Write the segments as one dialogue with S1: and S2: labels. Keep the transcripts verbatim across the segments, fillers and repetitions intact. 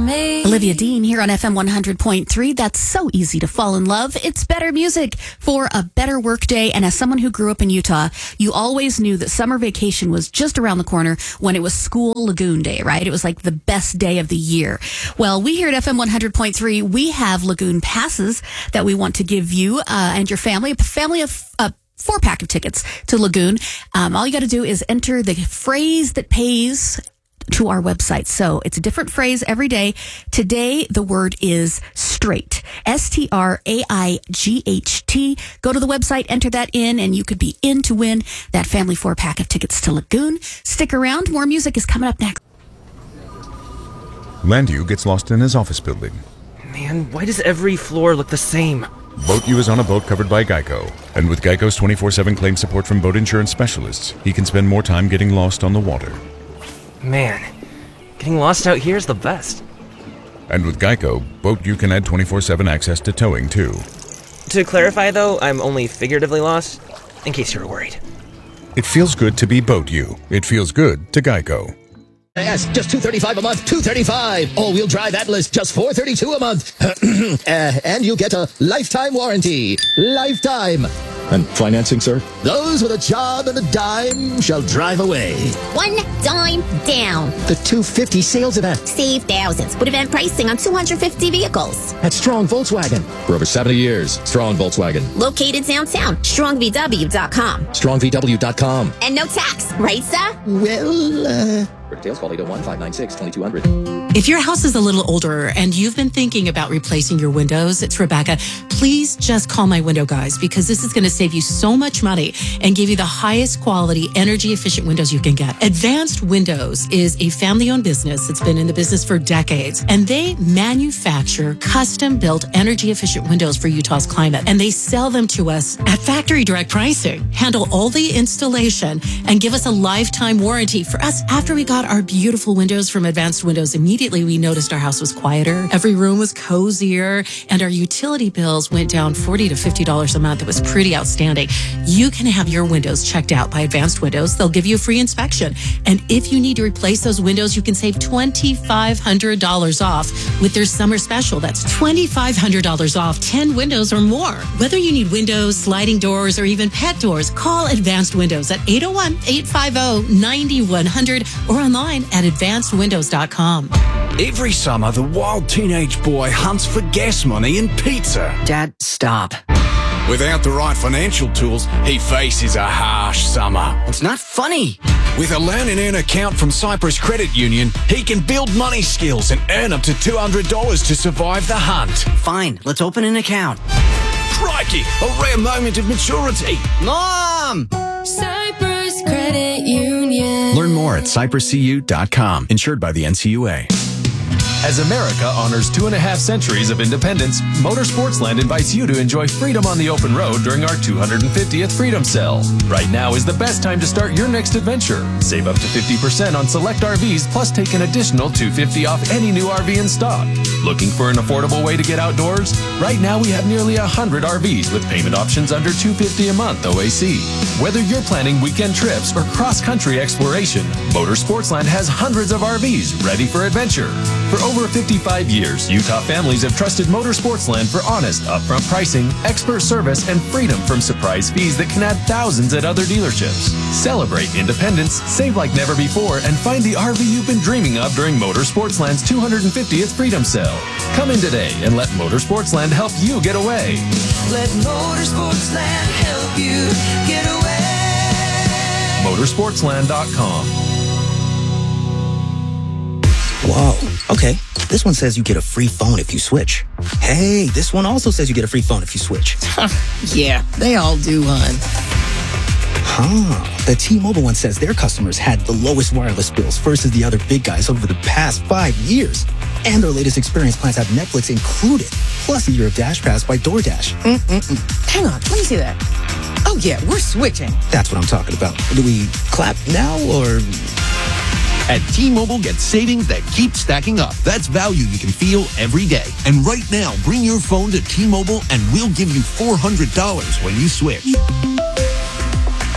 S1: me.
S2: Olivia Dean here on F M one hundred point three. That's so easy to fall in love. It's better music for a better work day. And as someone who grew up in Utah, you always knew that summer vacation was just around the corner when it was School Lagoon Day, right? It was like the best day of the year. Well, we here at F M one hundred point three, we have Lagoon passes that we want to give you uh, and your family, a family of uh, four pack of tickets to Lagoon. Um, all you got to do is enter the phrase that pays to our website. So it's a different phrase every day. Today, the word is straight. S T R A I G H T. Go to the website, enter that in, and you could be in to win that family four pack of tickets to Lagoon. Stick around. More music is coming up next.
S3: Landu gets lost in his office building.
S4: Man, why does every floor look the same?
S3: BoatU is on a boat covered by Geico. And with Geico's twenty-four seven claim support from boat insurance specialists, he can spend more time getting lost on the water.
S4: Man, getting lost out here is the best.
S3: And with Geico, BoatU can add twenty-four seven access to towing, too.
S4: To clarify, though, I'm only figuratively lost, in case you were worried.
S3: It feels good to be BoatU. It feels good to Geico.
S5: Yes, just two hundred thirty-five dollars a month, two hundred thirty-five dollars. All-wheel drive Atlas, just four hundred thirty-two dollars a month. uh, and you get a lifetime warranty. Lifetime.
S6: And financing, sir?
S5: Those with a job and a dime shall drive away.
S7: One dime down.
S5: The two fifty sales event.
S7: Save thousands with event pricing on two hundred fifty vehicles.
S5: At Strong Volkswagen.
S6: For over seventy years, Strong Volkswagen.
S7: Located downtown, strong v w dot com.
S5: strong v w dot com.
S7: And no tax, right, sir?
S5: Well, uh...
S6: For details, call eight oh one, five nine six, two two zero zero.
S8: If your house is a little older and you've been thinking about replacing your windows, it's Rebecca. Please just call my window guys, because this is going to save you so much money and give you the highest quality, energy efficient windows you can get. Advanced Windows is a family owned business that's been in the business for decades, and they manufacture custom built energy efficient windows for Utah's climate. And they sell them to us at factory direct pricing, handle all the installation, and give us a lifetime warranty. For us, after we got our beautiful windows from Advanced Windows, immediately we noticed our house was quieter, every room was cozier, and our utility bills went down forty to fifty dollars a month. It was pretty outstanding. You can have your windows checked out by Advanced Windows. They'll give you a free inspection. And if you need to replace those windows, you can save two thousand five hundred dollars off with their summer special. That's two thousand five hundred dollars off ten windows or more. Whether you need windows, sliding doors, or even pet doors, call Advanced Windows at eight oh one, eight five oh, nine one zero zero or online at advanced windows dot com.
S9: Every summer, the wild teenage boy hunts for gas money and pizza.
S10: Dad, stop.
S9: Without the right financial tools, he faces a harsh summer.
S10: It's not funny.
S9: With a Learn and Earn account from Cyprus Credit Union, he can build money skills and earn up to two hundred dollars to survive the hunt.
S10: Fine, let's open an account.
S9: Crikey, a rare moment of maturity.
S10: Mom!
S1: Cyprus Credit Union.
S11: Learn more at cyprus c u dot com. Insured by the N C U A.
S12: As America honors two and a half centuries of independence, Motorsportsland invites you to enjoy freedom on the open road during our two hundred fiftieth Freedom Sale. Right now is the best time to start your next adventure. Save up to fifty percent on select R Vs, plus take an additional two hundred fifty dollars off any new R V in stock. Looking for an affordable way to get outdoors? Right now we have nearly one hundred R Vs with payment options under two hundred fifty dollars a month O A C. Whether you're planning weekend trips or cross-country exploration, Motorsportsland has hundreds of R Vs ready for adventure. For over fifty-five years, Utah families have trusted Motorsportsland for honest, upfront pricing, expert service, and freedom from surprise fees that can add thousands at other dealerships. Celebrate independence, save like never before, and find the R V you've been dreaming of during Motorsportsland's two hundred fiftieth Freedom Sale. Come in today and let Motorsportsland help you get away.
S1: Let Motorsportsland help you get away.
S12: Motorsportsland dot com.
S13: Whoa, okay. This one says you get a free phone if you switch. Hey, this one also says you get a free phone if you switch.
S10: Yeah, they all do, hon.
S13: Huh. The T-Mobile one says their customers had the lowest wireless bills versus the other big guys over the past five years. And their latest experience plans have Netflix included, plus a year of Dash Pass by DoorDash. Mm-mm-mm.
S14: Hang on, let me see that. Oh yeah, we're switching.
S13: That's what I'm talking about. Do we clap now or...
S15: At T-Mobile, get savings that keep stacking up. That's value you can feel every day. And right now, bring your phone to T-Mobile and we'll give you four hundred dollars when you switch.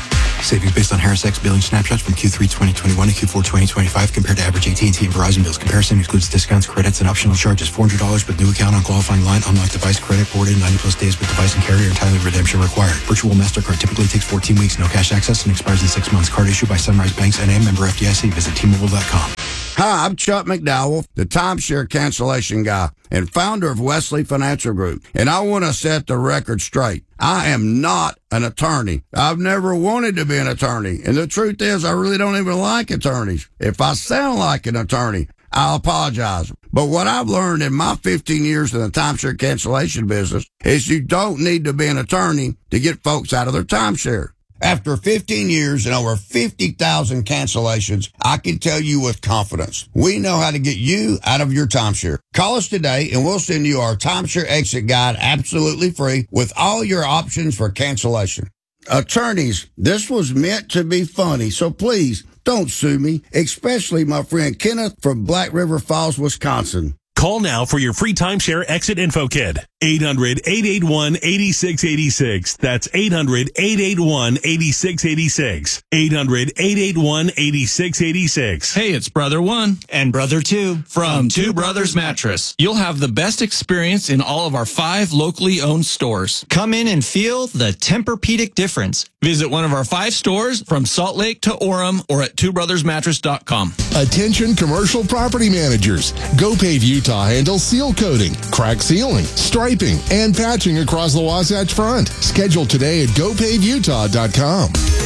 S13: Savings based on Harris X billing snapshots from Q three twenty twenty-one to Q four twenty twenty-five compared to average A T and T and Verizon bills. Comparison includes discounts, credits, and optional charges. four hundred dollars with new account on qualifying line. Unlock device credit boarded ninety plus days with device and carrier. Entirely redemption required. Virtual MasterCard typically takes fourteen weeks. No cash access and expires in six months. Card issued by Sunrise Banks N A, member F D I C. Visit T Mobile dot com.
S16: Hi, I'm Chuck McDowell, the timeshare cancellation guy and founder of Wesley Financial Group. And I want to set the record straight. I am not an attorney. I've never wanted to be an attorney. And the truth is, I really don't even like attorneys. If I sound like an attorney, I'll apologize. But what I've learned in my fifteen years in the timeshare cancellation business is you don't need to be an attorney to get folks out of their timeshare. After fifteen years and over fifty thousand cancellations, I can tell you with confidence, we know how to get you out of your timeshare. Call us today and we'll send you our timeshare exit guide absolutely free with all your options for cancellation. Attorneys, this was meant to be funny, so please don't sue me, especially my friend Kenneth from Black River Falls, Wisconsin.
S17: Call now for your free timeshare exit info kit. eight hundred, eight eight one, eight six eight six. That's eight hundred, eight eight one, eight six eight six. eight hundred, eight eight one, eight six eight six.
S18: Hey, it's Brother One and Brother Two from Two Brothers Mattress. You'll have the best experience in all of our five locally owned stores. Come in and feel the Tempur-Pedic difference. Visit one of our five stores from Salt Lake to Orem or at two brothers mattress dot com.
S19: Attention commercial property managers. GoPave Utah handles seal coating, crack sealing, striping, and patching across the Wasatch Front. Schedule today at go pave utah dot com.